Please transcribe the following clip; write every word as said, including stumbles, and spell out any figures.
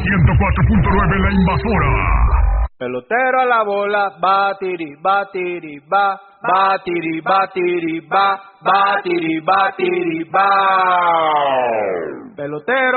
ciento cuatro punto nueve La Invasora. Pelotero a la bola, batiri, batiri, ba, batiri, batiri, ba, batiri, batiri, ba. Pelotero